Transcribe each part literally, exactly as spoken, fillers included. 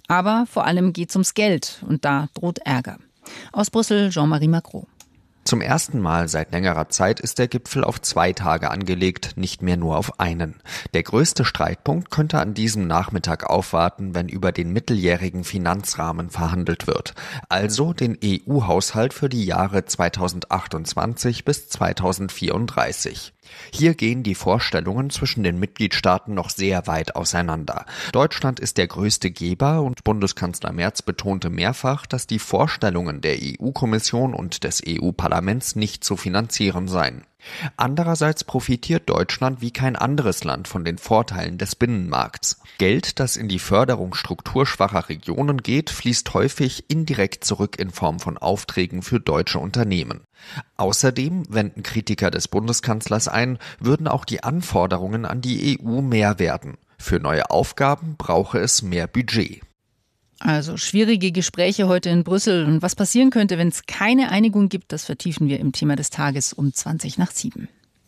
Aber vor allem geht es ums Geld und da droht Ärger. Aus Brüssel Jean-Marie Macron. Zum ersten Mal seit längerer Zeit ist der Gipfel auf zwei Tage angelegt, nicht mehr nur auf einen. Der größte Streitpunkt könnte an diesem Nachmittag aufwarten, wenn über den mitteljährigen Finanzrahmen verhandelt wird. Also den E U-Haushalt für die Jahre zweitausendachtundzwanzig bis zweitausendvierunddreißig. Hier gehen die Vorstellungen zwischen den Mitgliedstaaten noch sehr weit auseinander. Deutschland ist der größte Geber und Bundeskanzler Merz betonte mehrfach, dass die Vorstellungen der E U-Kommission und des E U-Parlaments nicht zu finanzieren seien. Andererseits profitiert Deutschland wie kein anderes Land von den Vorteilen des Binnenmarkts. Geld, das in die Förderung strukturschwacher Regionen geht, fließt häufig indirekt zurück in Form von Aufträgen für deutsche Unternehmen. Außerdem, wenden Kritiker des Bundeskanzlers ein, würden auch die Anforderungen an die E U mehr werden. Für neue Aufgaben brauche es mehr Budget. Also schwierige Gespräche heute in Brüssel. Und was passieren könnte, wenn es keine Einigung gibt, das vertiefen wir im Thema des Tages um zwanzig nach sieben.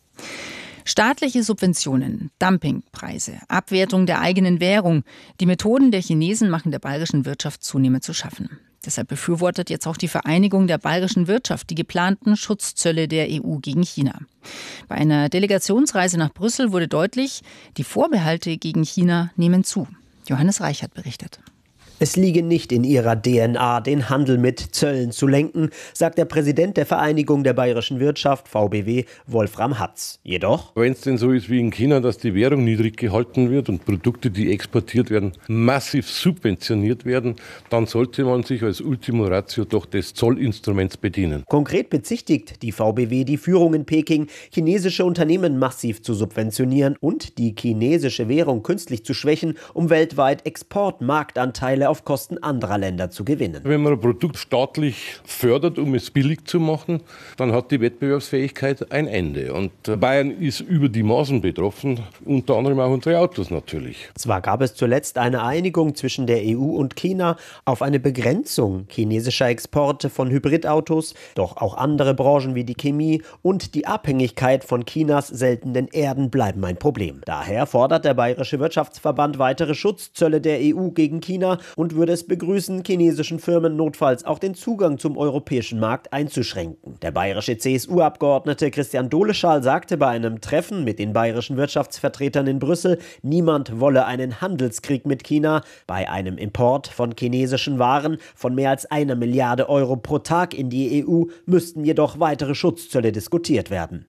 Staatliche Subventionen, Dumpingpreise, Abwertung der eigenen Währung. Die Methoden der Chinesen machen der bayerischen Wirtschaft zunehmend zu schaffen. Deshalb befürwortet jetzt auch die Vereinigung der bayerischen Wirtschaft die geplanten Schutzzölle der E U gegen China. Bei einer Delegationsreise nach Brüssel wurde deutlich, die Vorbehalte gegen China nehmen zu. Johannes Reichert berichtet. Es liege nicht in ihrer D N A, den Handel mit Zöllen zu lenken, sagt der Präsident der Vereinigung der bayerischen Wirtschaft, V B W, Wolfram Hatz. Jedoch, wenn es denn so ist wie in China, dass die Währung niedrig gehalten wird und Produkte, die exportiert werden, massiv subventioniert werden, dann sollte man sich als Ultima Ratio doch des Zollinstruments bedienen. Konkret bezichtigt die V B W die Führung in Peking, chinesische Unternehmen massiv zu subventionieren und die chinesische Währung künstlich zu schwächen, um weltweit Exportmarktanteile auf Kosten anderer Länder zu gewinnen. Wenn man ein Produkt staatlich fördert, um es billig zu machen, dann hat die Wettbewerbsfähigkeit ein Ende. Und Bayern ist über die Maßen betroffen, unter anderem auch unsere Autos natürlich. Zwar gab es zuletzt eine Einigung zwischen der E U und China auf eine Begrenzung chinesischer Exporte von Hybridautos, doch auch andere Branchen wie die Chemie und die Abhängigkeit von Chinas seltenen Erden bleiben ein Problem. Daher fordert der Bayerische Wirtschaftsverband weitere Schutzzölle der E U gegen China und würde es begrüßen, chinesischen Firmen notfalls auch den Zugang zum europäischen Markt einzuschränken. Der bayerische C S U-Abgeordnete Christian Doleschal sagte bei einem Treffen mit den bayerischen Wirtschaftsvertretern in Brüssel, niemand wolle einen Handelskrieg mit China. Bei einem Import von chinesischen Waren von mehr als einer Milliarde Euro pro Tag in die E U müssten jedoch weitere Schutzzölle diskutiert werden.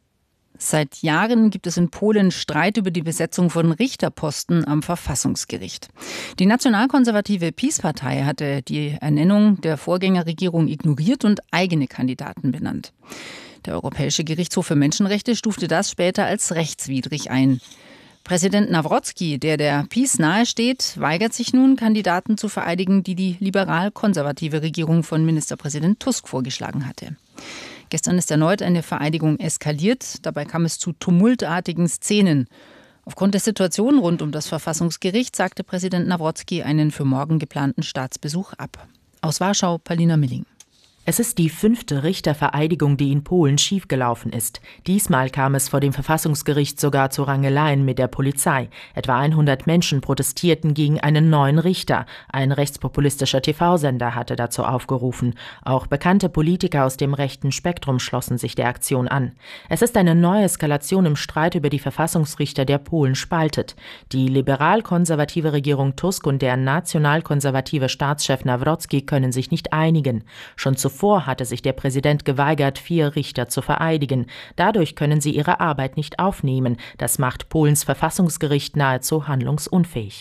Seit Jahren gibt es in Polen Streit über die Besetzung von Richterposten am Verfassungsgericht. Die nationalkonservative PiS-Partei hatte die Ernennung der Vorgängerregierung ignoriert und eigene Kandidaten benannt. Der Europäische Gerichtshof für Menschenrechte stufte das später als rechtswidrig ein. Präsident Nawrocki, der der PiS nahesteht, weigert sich nun, Kandidaten zu vereidigen, die die liberal-konservative Regierung von Ministerpräsident Tusk vorgeschlagen hatte. Gestern ist erneut eine Vereidigung eskaliert. Dabei kam es zu tumultartigen Szenen. Aufgrund der Situation rund um das Verfassungsgericht sagte Präsident Nawrocki einen für morgen geplanten Staatsbesuch ab. Aus Warschau, Paulina Milling. Es ist die fünfte Richtervereidigung, die in Polen schiefgelaufen ist. Diesmal kam es vor dem Verfassungsgericht sogar zu Rangeleien mit der Polizei. Etwa hundert Menschen protestierten gegen einen neuen Richter. Ein rechtspopulistischer T V-Sender hatte dazu aufgerufen. Auch bekannte Politiker aus dem rechten Spektrum schlossen sich der Aktion an. Es ist eine neue Eskalation im Streit über die Verfassungsrichter, der Polen spaltet. Die liberal-konservative Regierung Tusk und der national-konservative Staatschef Nawrocki können sich nicht einigen. Schon zuvor Zuvor hatte sich der Präsident geweigert, vier Richter zu vereidigen. Dadurch können sie ihre Arbeit nicht aufnehmen. Das macht Polens Verfassungsgericht nahezu handlungsunfähig.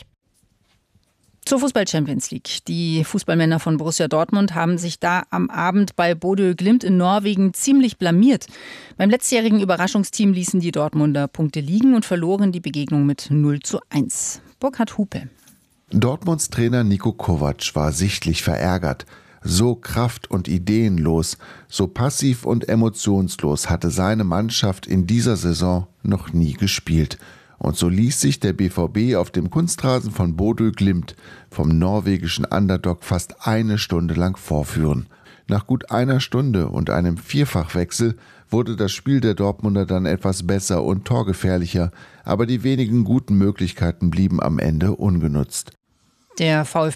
Zur Fußball-Champions League. Die Fußballmänner von Borussia Dortmund haben sich da am Abend bei Bodø Glimt in Norwegen ziemlich blamiert. Beim letztjährigen Überraschungsteam ließen die Dortmunder Punkte liegen und verloren die Begegnung mit null zu eins. Burkhard Hupe. Dortmunds Trainer Niko Kovac war sichtlich verärgert. So kraft- und ideenlos, so passiv und emotionslos hatte seine Mannschaft in dieser Saison noch nie gespielt. Und so ließ sich der B V B auf dem Kunstrasen von Bodø Glimt vom norwegischen Underdog fast eine Stunde lang vorführen. Nach gut einer Stunde und einem Vierfachwechsel wurde das Spiel der Dortmunder dann etwas besser und torgefährlicher, aber die wenigen guten Möglichkeiten blieben am Ende ungenutzt. Der VfB